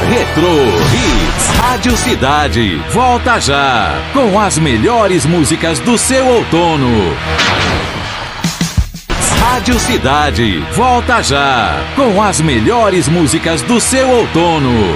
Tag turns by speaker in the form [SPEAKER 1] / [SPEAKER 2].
[SPEAKER 1] Retro Hits. Rádio Cidade. Volta já. Com as melhores músicas do seu outono. Rádio Cidade. Volta já. Com as melhores músicas do seu outono.